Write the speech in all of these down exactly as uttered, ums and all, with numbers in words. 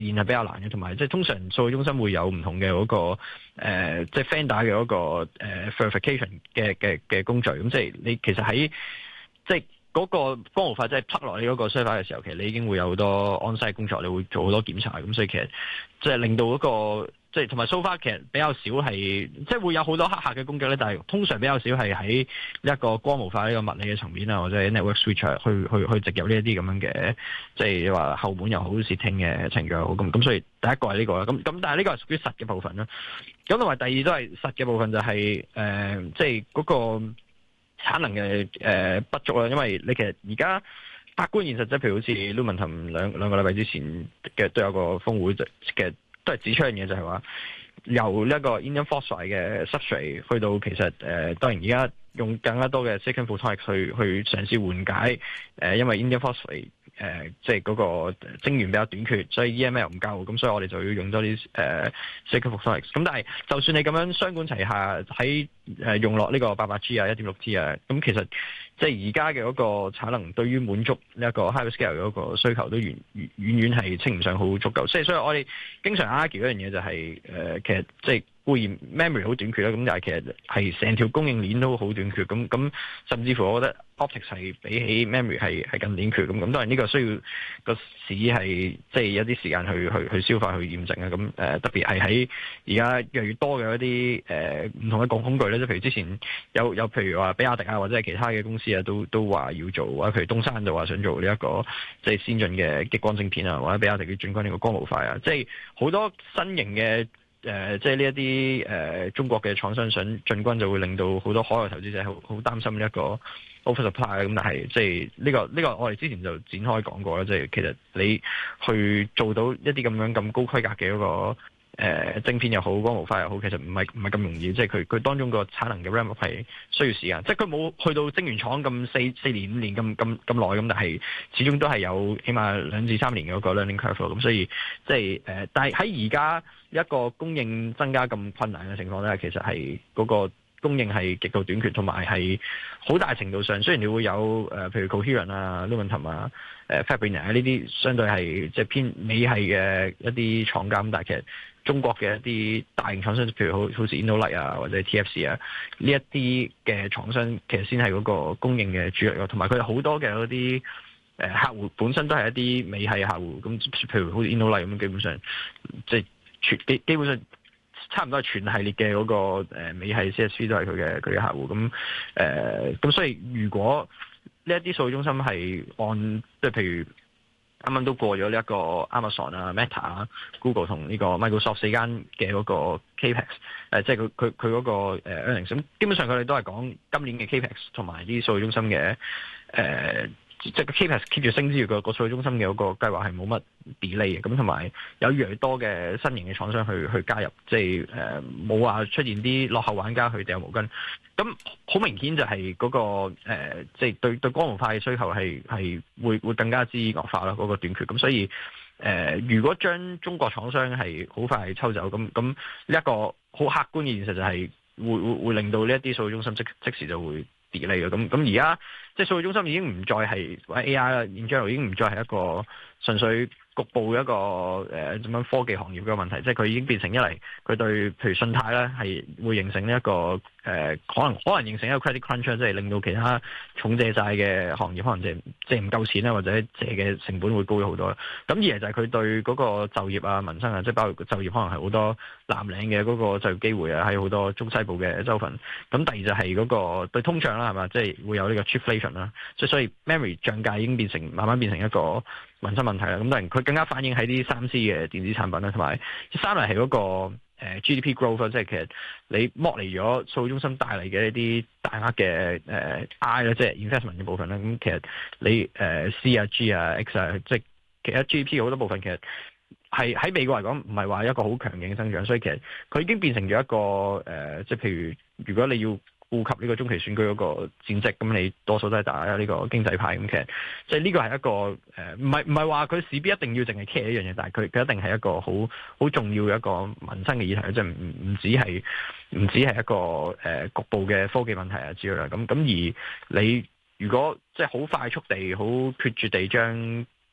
現係比較難嘅，同埋即係通常數據中心會有唔同嘅嗰、那個誒、呃，即係 Fender 嘅嗰個誒、呃、verification 嘅嘅嘅工序。咁即係你其實喺即係嗰個光模塊即係 plug 落你嗰個 server 嘅時候，其實你已經會有好多 on-site 工作，你會做好多檢查。咁所以其實即係令到嗰、那個即係同埋 so far 其實比較少係即係會有好多黑客嘅攻擊咧，但係通常比較少係喺一個光模塊呢個物理嘅層面啊，或者 network switch 去去去植入呢一啲咁樣嘅，即係話後門又好，竊聽嘅程序又好。咁咁所以第一個係呢個啦。咁咁但係呢個係屬於實嘅部分啦。咁同埋第二都係實嘅部分就係、是、誒、呃，即係嗰個產能嘅誒、呃、不足啦。因為你其實而家客觀現實即係譬如好似 Lumentum 兩兩個禮拜之前嘅都有個峰會嘅。都係指出一樣嘢，就係話由呢一個 indium phosphide 嘅 substrate 去到其實誒、呃，當然而家用更加多嘅 silicon photonics 去去嘗試緩解誒、呃，因為 indium phosphide 誒即係嗰個晶圓比較短缺，所以 E M L 唔夠，咁所以我哋就要用多啲誒、呃、silicon photonics。咁但係就算你咁樣雙管齊下喺誒、呃、用落呢個八百 G 啊、一點六 T 啊，咁其實即係而家嘅嗰個產能對於滿足呢一個 hyperscale 嘅嗰個需求都遠遠遠遠係稱唔上好足夠。即係所以我哋經常 argue 一樣嘢就係、是、誒、呃，其實即係固然 memory 好短缺啦，咁但係其實係成條供應鏈都好短缺。咁咁甚至乎我覺得 optics 係比起 memory 係係更短缺。咁咁當然呢個需要個市係即係有啲時間去去去消化去驗證啊。咁誒、呃、特別係喺而家越嚟越多嘅一啲誒唔同嘅鋼工具咧，即係譬如之前有有譬如話比亞迪啊或者係其他嘅公司啊，都都話要做啊，譬如東山就話想做呢、這、一個即係先進嘅激光晶片啊，或者比亞迪要進軍呢個光模塊啊，即係好多新型嘅。誒、呃，即係呢一啲誒中國嘅廠商想進軍，就會令到好多海外投資者好好擔心呢一個 oversupply。咁但係即係呢、這個呢、這個我哋之前就展開講過啦，即係其實你去做到一啲咁樣咁高規格嘅嗰、那個誒、呃、晶片又好，光模塊又好，其實唔係唔係咁容易。即係佢佢當中個產能嘅 ramp up 係需要時間。即係佢冇去到晶圓廠咁四四年五年咁咁咁耐咁，但係始終都係有起碼兩至三年嘅嗰個 learning curve。咁所以即係誒、呃，但係喺而家一個供應增加咁困難嘅情況咧，其實係嗰個供應係極度短缺，同埋係好大程度上，雖然你會有誒、呃，譬如 Coherent 啊、Lumentum 啊、誒 Fabrinet 啊呢啲相對係即係偏美系嘅一啲廠家，但係其實中國嘅一啲大型廠商，譬如好好似 InnoLight 啊或者 T F C 啊呢一啲嘅廠商，其實先係嗰個供應嘅主力咯，同埋佢哋好多嘅嗰啲誒客戶本身都係一啲美系嘅客戶，咁譬如好似 InnoLight 咁，基本上即係。全基基本上差唔多係全系列嘅嗰個誒美系 C S P 都係佢嘅佢嘅客戶。咁誒咁所以如果呢一啲數據中心係按即係譬如啱啱都過咗呢一個 Amazon 啊、Meta 啊、Google 同呢個 Microsoft 四間嘅嗰個 Capex 誒，即係佢佢佢嗰個誒 earnings，咁基本上佢哋都係講今年嘅 Capex 同埋啲數據中心嘅誒。呃即係個 Capex keep 住升之餘，個個數據中心嘅嗰個計劃係冇乜 delay 嘅，咁同埋有越嚟越多嘅新型嘅廠商去去加入，即係誒冇話出現啲落後玩家去掉毛巾。咁好明顯就係嗰、那個誒，即、呃、係、就是、對對光模塊嘅需求係係會會更加之惡化啦，嗰、那個短缺。咁所以誒、呃，如果將中國廠商係好快抽走，咁咁呢一個好客觀嘅現實就係會會會令到呢一啲數據中心即即時就會跌嚟嘅。咁咁而家即係數據中心已經唔再係或者 A I 啦，in general 已經唔再係一個純粹局部一個誒咁樣科技行業嘅問題，即係佢已經變成一嚟佢對譬如信貸咧係會形成呢、這、一個誒、呃、可能可能形成一個 credit crunch， 即係令到其他重借債嘅行業可能借借唔夠錢啦，或者借嘅成本會高咗好多。咁二嚟就係佢對嗰個就業啊、民生啊，即係包括就業可能係好多藍領嘅嗰個就業機會啊，喺好多中西部嘅州份。咁第二就係嗰個對通脹啦，係嘛，即係會有呢個 chipflation 啦。即係所以 memory 漲價已經變成慢慢變成一個民生問題啦，咁當然佢更加反映喺啲三 C 嘅電子產品啦，同埋三嚟係嗰個、呃、G D P growth， 即係其實你剝離咗數據中心帶嚟嘅一啲大額嘅誒、呃、I 咧，即係 investment 嘅部分啦。咁其實你誒、呃、C 啊 G 啊 X 啊，即係其實 G D P 好多部分其實係喺美國嚟講唔係話一個好強勁嘅增長，所以其實佢已經變成咗一個誒、呃，即係譬如如果你要顧及呢個中期選舉嗰個戰績，咁你多數都係打呢個經濟派咁。其實即係呢個係一個誒，唔係唔係話佢勢必一定要淨係 care 一樣嘢，但係佢佢一定係一個好好重要嘅一個民生嘅議題，即係唔唔止係唔止係一個誒、呃、局部嘅科技問題啊之類啦。咁咁而你如果即係好快速地、好決絕地將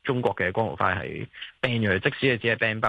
中國嘅光模塊係 ban 咗，即使係只係 ban